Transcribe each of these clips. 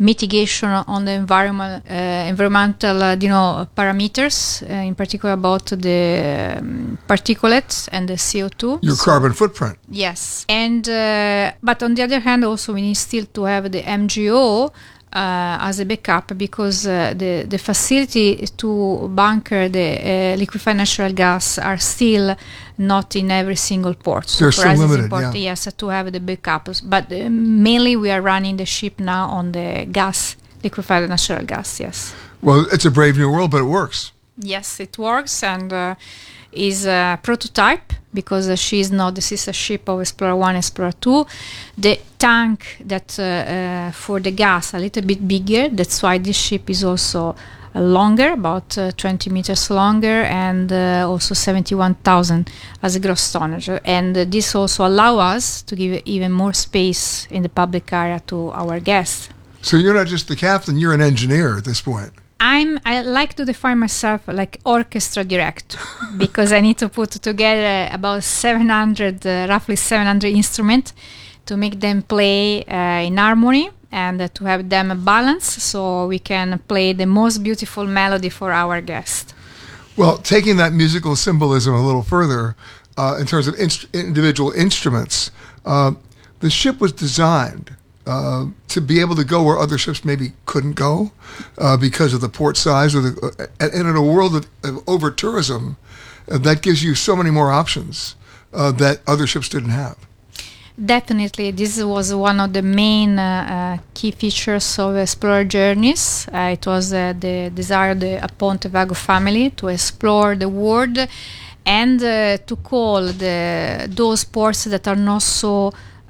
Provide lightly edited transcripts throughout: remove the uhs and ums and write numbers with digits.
mitigation on the environmental parameters, in particular about the particulates and the CO2. Your carbon footprint. Yes. And but on the other hand, also we need still to have the MGO as a backup, because the facility to bunker the liquefied natural gas are still not in every single port. So they're for still us limited, it's important, yeah. yes, to have the backups. But mainly we are running the ship now on the gas, liquefied natural gas, yes. Well, it's a brave new world, but it works. Yes, it works, and is a prototype, because she is not the sister ship of Explorer 1, Explorer 2. The tank that for the gas a little bit bigger. That's why this ship is also longer, about 20 meters longer, and also 71,000 as a gross tonnage. And this also allow us to give even more space in the public area to our guests. So you're not just the captain, you're an engineer at this point. I like to define myself like orchestra director, because I need to put together about 700, roughly 700 instruments to make them play in harmony, and to have them a balance so we can play the most beautiful melody for our guests. Well, taking that musical symbolism a little further, in terms of individual instruments, the ship was designed to be able to go where other ships maybe couldn't go because of the port size, and in a world of over-tourism, that gives you so many more options that other ships didn't have. Definitely, this was one of the main key features of Explorer Journeys. It was the desire of the Ponte Vago family to explore the world, and to call those ports that are not so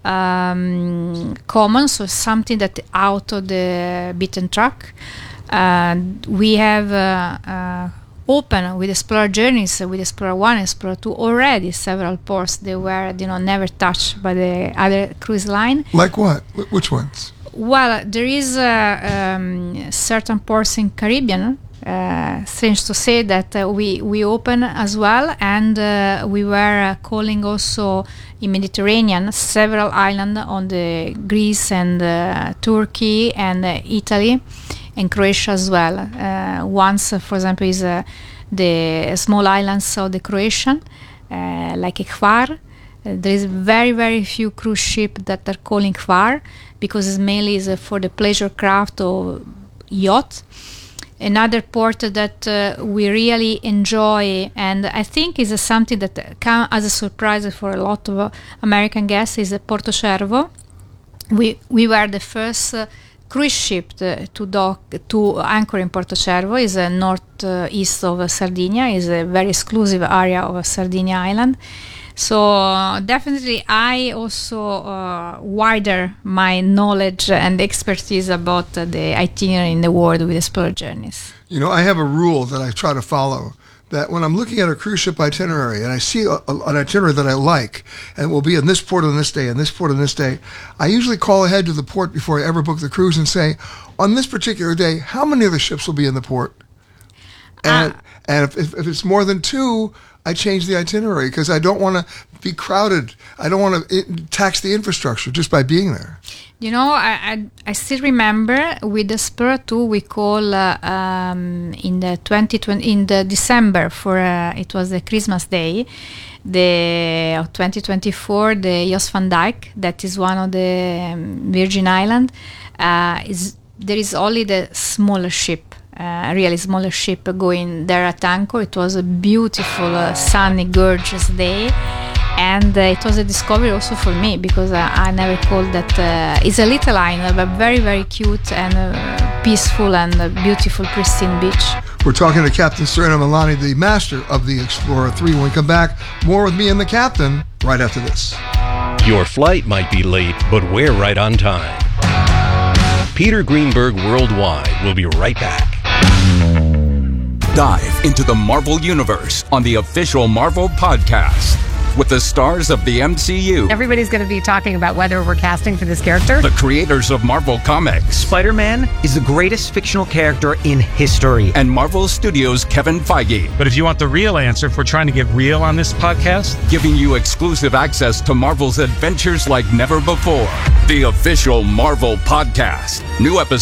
common, so something that out of the beaten track. We have open with Explorer Journeys, with Explorer 1, Explorer 2 already several ports that were never touched by the other cruise line. Like what? Which ones? Well, there is certain ports in Caribbean. Strange to say that we open as well, and we were calling also in Mediterranean several islands on the Greece and Turkey and Italy and Croatia as well. Once, for example, is the small islands of the Croatian, like Hvar. There is very, very few cruise ships that are calling Hvar, because it's mainly is for the pleasure craft or yacht. Another port that we really enjoy, and I think is something that comes as a surprise for a lot of American guests, is Porto Cervo. We were the first cruise ship to anchor in Porto Cervo. Is northeast of Sardinia. Is a very exclusive area of Sardinia Island. So definitely I also wider my knowledge and expertise about the itinerary in the world with Explorer Journeys. You know, I have a rule that I try to follow, that when I'm looking at a cruise ship itinerary and I see an itinerary that I like, and will be in this port on this day and this port on this day, I usually call ahead to the port before I ever book the cruise and say, on this particular day, how many of the ships will be in the port? And if it's more than two, I change the itinerary, because I don't want to be crowded. I don't want to tax the infrastructure just by being there. You know, I still remember with the Explorer 2 we call in the December for it was the Christmas Day, the 2024, the Jos van Dijk, that is one of the Virgin Islands. There is only the smaller ship. Really smaller ship going there at anchor. It was a beautiful, sunny, gorgeous day, and it was a discovery also for me, because I never called that. It's a little island, but very, very cute and peaceful and beautiful, pristine beach. We're talking to Captain Serena Milani, the master of the Explorer 3. When we come back, more with me and the captain right after this. Your flight might be late, but we're right on time. Peter Greenberg Worldwide will be right back. Dive into the Marvel Universe on the official Marvel Podcast with the stars of the MCU. Everybody's going to be talking about whether we're casting for this character. The creators of Marvel Comics. Spider-Man is the greatest fictional character in history. And Marvel Studios' Kevin Feige. But if you want the real answer, if we're trying to get real on this podcast, giving you exclusive access to Marvel's adventures like never before. The official Marvel Podcast. New episodes